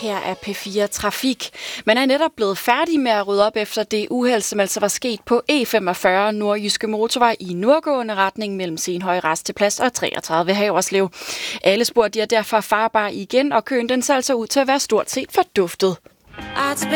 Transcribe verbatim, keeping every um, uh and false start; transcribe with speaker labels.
Speaker 1: Her er P fire Trafik. Man er netop blevet færdig med at rydde op efter det uheld, som altså var sket på E femogfyrre Nordjyske Motorvej i nordgående retning mellem Senhøj Rasteplads og treogtredive Haverslev. Alle spor de er derfor farbare igen, og køen den ser altså ud til at være stort set forduftet.